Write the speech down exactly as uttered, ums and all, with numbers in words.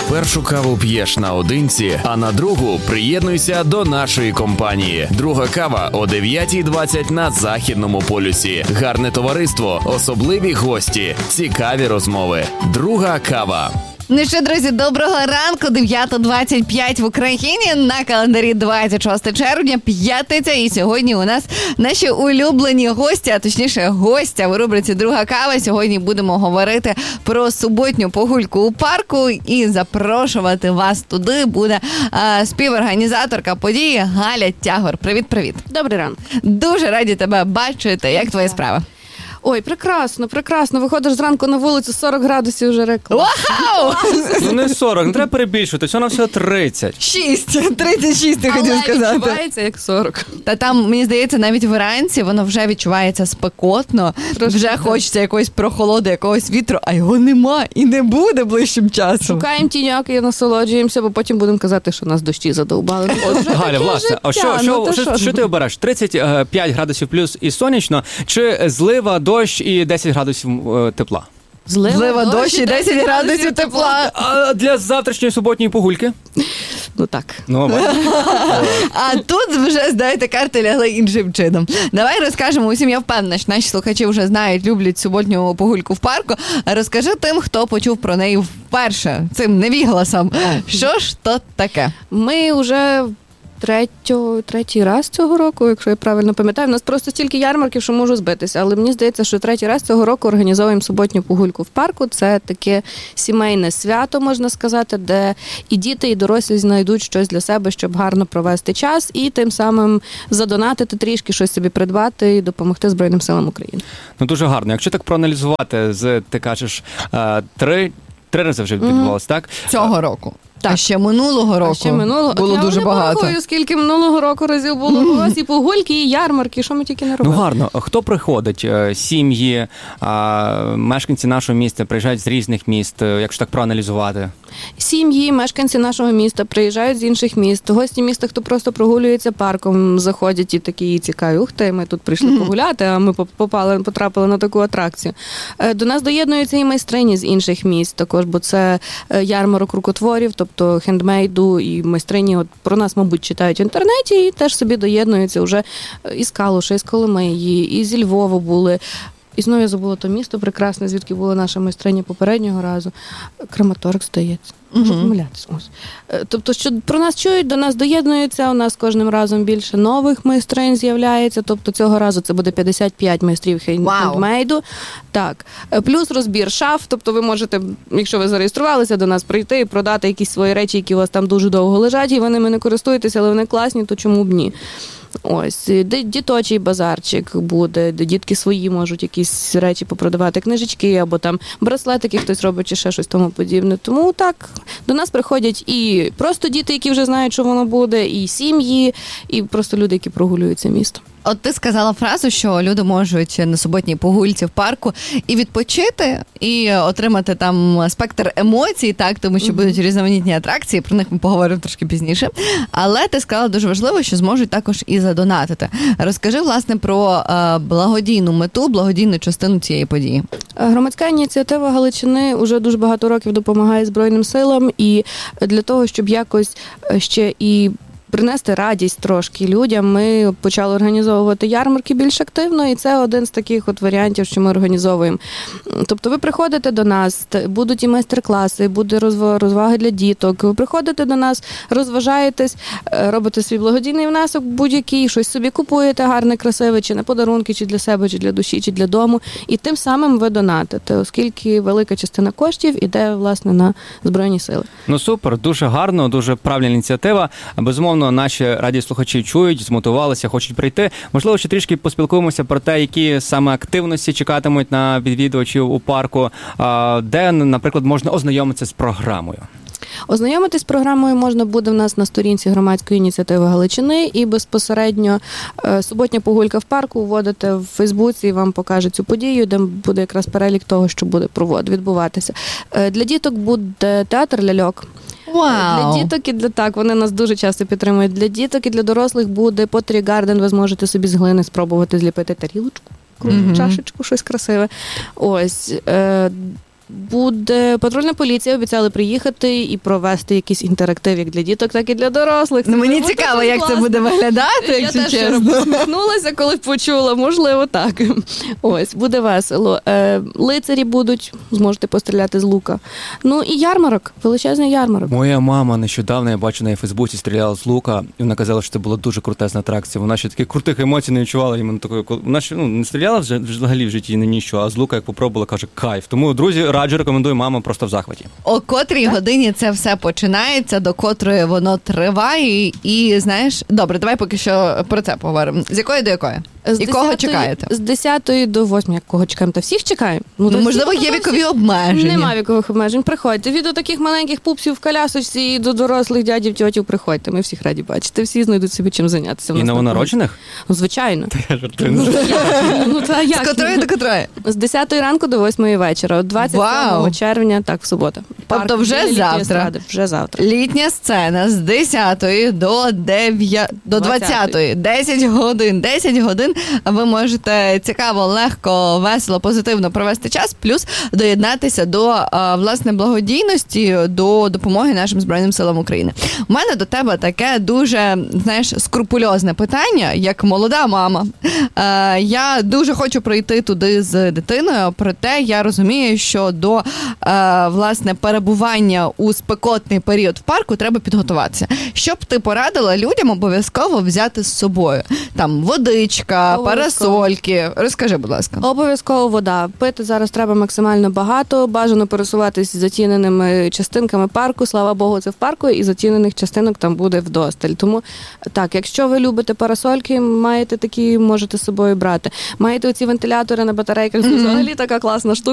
Першу каву п'єш наодинці, а на другу приєднуйся до нашої компанії. Друга кава о дев'ята двадцять на Західному полюсі. Гарне товариство, особливі гості, цікаві розмови. Друга кава. Ну що, друзі, доброго ранку, дев'ята двадцять п'ять в Україні, на календарі двадцять шостого червня, п'ятниця, і сьогодні у нас наші улюблені гості, а точніше гостя в рубриці «Друга кава». Сьогодні будемо говорити про суботню прогульку у парку, і запрошувати вас туди буде а, співорганізаторка події Галя Тягор. Привіт-привіт. Добрий ранок. Дуже раді тебе бачити. Як твої справи? Ой, прекрасно, прекрасно. Виходиш зранку на вулицю, сорок градусів вже реклама. Вау! Ну не сорок, не треба перебільшувати, всього на всього тридцять. Шість, тридцять шість, ти хотів сказати. Але відчувається як сорок. Та там, мені здається, навіть вранці воно вже відчувається спекотно, Трошки, вже так. хочеться якоїсь прохолоди, якогось вітру, а його нема і не буде ближчим часом. Шукаємо тіняк і насолоджуємося, бо потім будемо казати, що нас дощі задовбали. От, Галя, власне, а що, життя, що, ну то що, що? що ти обереш? тридцять п'ять градусів плюс і сонячно, чи злива, дощ і десять градусів е, тепла? Злива, Злива, дощ і десять градусів тепла. А для завтрашньої суботньої погульки? Ну так. Ну, А тут вже, знаєте, карти лягли іншим чином. Давай розкажемо усім, я впевнена, що наші слухачі вже знають, люблять суботню погульку в парку. Розкажи тим, хто почув про неї вперше, цим невігласом. Що ж то таке? Ми вже Третьо, третій раз цього року, якщо я правильно пам'ятаю. У нас просто стільки ярмарків, що можу збитися. Але мені здається, що третій раз цього року організовуємо суботню погульку в парку. Це таке сімейне свято, можна сказати, де і діти, і дорослі знайдуть щось для себе, щоб гарно провести час і тим самим задонатити трішки, щось собі придбати і допомогти Збройним силам України. ну дуже гарно. Якщо так проаналізувати, з, ти кажеш, е, три, три рази вже відбувалося, так? Цього року. Так. А ще минулого року А ще минулого було я дуже не багато. порахую, скільки минулого року разів було у вас і погульки, і ярмарки, що ми тільки не Ну робили. гарно. Хто приходить? Е, Сім'ї, е, мешканці нашого міста приїжджають з різних міст, е, якщо так проаналізувати. Сім'ї, мешканці нашого міста приїжджають з інших міст. Гості міста, хто просто прогулюється парком, заходять і такі цікаві. Ух ти, ми тут прийшли погуляти, а ми попали, потрапили на таку атракцію. Е, До нас доєднуються і майстрині з інших міст також, бо це е, ярмарок рукотворів, тобто хендмейду, і майстрині от про нас, мабуть, читають в інтернеті і теж собі доєднуються вже із Калуша, із Коломиї, і зі Львова були. І знову я забула то місто прекрасне, звідки була наша майстриня попереднього разу. Краматорськ, здається. Можу Мгм. помилятися. Ось. Е, Тобто, що про нас чують, до нас доєднуються, у нас кожним разом більше нових майстринь з'являється. Тобто цього разу це буде п'ятдесят п'ять майстрів хен- Вау. хендмейду. Так. Е, Плюс розбір шаф. Тобто ви можете, якщо ви зареєструвалися, до нас прийти і продати якісь свої речі, які у вас там дуже довго лежать, і ви ними не користуєтеся, але вони класні, то чому б ні? Ось, де діточий базарчик буде, де дітки свої можуть якісь речі попродавати, книжечки або там браслетики хтось робить чи ще щось тому подібне. Тому так, до нас приходять і просто діти, які вже знають, що воно буде, і сім'ї, і просто люди, які прогулюються містом. От ти сказала фразу, що люди можуть на суботній погульці в парку і відпочити, і отримати там спектр емоцій, так, тому що будуть різноманітні атракції, про них ми поговоримо трошки пізніше. Але ти сказала дуже важливо, що зможуть також і задонатити. Розкажи, власне, про е, благодійну мету, благодійну частину цієї події. Громадська ініціатива Галичини вже дуже багато років допомагає Збройним силам, і для того, щоб якось ще і принести радість трошки людям, ми почали організовувати ярмарки більш активно, і це один з таких от варіантів, що ми організовуємо. Тобто ви приходите до нас, т- будуть і майстер-класи, буде розва- розваги для діток, ви приходите до нас, розважаєтесь, е, робите свій благодійний внесок будь-який, щось собі купуєте гарне, красиве, чи на подарунки, чи для себе, чи для душі, чи для дому, і тим самим ви донатите, оскільки велика частина коштів іде, власне, на Збройні сили. Ну супер, дуже гарно, дуже правильна ініціатива. Безумовно, наші радіослухачі чують, змотивувалися, хочуть прийти. Можливо, ще трішки поспілкуємося про те, які саме активності чекатимуть на відвідувачів у парку, а, де, наприклад, можна ознайомитися з програмою. Ознайомитись з програмою можна буде в нас на сторінці громадської ініціативи Галичини, і безпосередньо е, суботня погулька в парку вводите в Фейсбуці, і вам покаже цю подію, де буде якраз перелік того, що буде провод відбуватися. Е, Для діток буде театр ляльок. Вау! Для діток і для так, вони нас дуже часто підтримують. Для діток і для дорослих буде Pottery Garden, ви зможете собі з глини спробувати зліпити тарілочку, Мгм. чашечку, щось красиве. Ось. Е, Буде патрульна поліція, обіцяли приїхати і провести якийсь інтерактив як для діток, так і для дорослих. Ну, мені буде цікаво, дуже як це класно. буде виглядати, Я якщо теж чесно. посміхнулася, коли почула, можливо, так. Ось, буде весело. Е, лицарі будуть, зможете постріляти з лука. Ну і ярмарок, величезний ярмарок. Моя мама нещодавно, я бачу, на Фейсбуці стріляла з лука, і вона казала, що це була дуже крутезна атракція. Вона ще таких крутих емоцій не відчувала. Іменно такої, коли- вона ще ну, не стріляла вже взагалі в житті, ні нічого, а з лука, як попробувала, каже, кайф. Тому, друзі, раджу, рекомендую, мама просто в захваті. О котрій годині це все починається, до котрої воно триває. І, знаєш, добре, давай поки що про це поговоримо. З якої до якої? З І кого десятої- чекаєте? З десятої до восьмої. Кого чекаємо? Та всіх чекаємо. Ну, то можливо, всіх, є то вікові всіх. обмеження. Нема вікових обмежень. Приходьте. Від до таких маленьких пупсів в колясочці і до дорослих дядів, тьотів приходьте. Ми всіх раді бачити. Всі знайдуть собі чим зайнятися. в І нас на новонароджених? Ну, звичайно. Я жартую. Ну, та як? З котрої до котрої? З десятої ранку до восьмої вечора. От двадцять сьомого Вау. червня, так, в суботу. Тобто Парк вже «Літньої завтра». естради. Вже завтра. Літня сцена з десятої до дев'ятої, до двадцятої. десять годин. десять годин ви можете цікаво, легко, весело, позитивно провести час, плюс доєднатися до, а, власне, благодійності, до допомоги нашим Збройним силам України. У мене до тебе таке дуже, знаєш, скрупульозне питання, як молода мама. Е, я дуже хочу прийти туди з дитиною, проте я розумію, що до, е, власне, перебування у спекотний період в парку треба підготуватися. Що б ти порадила людям обов'язково взяти з собою? Там водичка, Обов'язково. парасольки. Розкажи, будь ласка. Обов'язково вода. Пити зараз треба максимально багато. Бажано пересуватись затіненими частинками парку. Слава Богу, це в парку, і затінених частинок там буде вдосталь. Тому так, якщо ви любите парасольки, маєте такі, можете з собою брати. Маєте оці вентилятори на батарейках. Це взагалі така класна штука.